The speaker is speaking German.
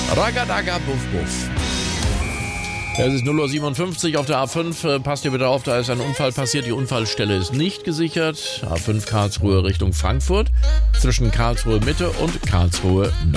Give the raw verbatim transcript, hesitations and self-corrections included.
Ragadaga Buff Buff. Es ist null Uhr siebenundfünfzig auf der A fünf. Passt ihr bitte auf, da ist ein Unfall passiert. Die Unfallstelle ist nicht gesichert. A fünf Karlsruhe Richtung Frankfurt. Zwischen Karlsruhe Mitte und Karlsruhe Nord.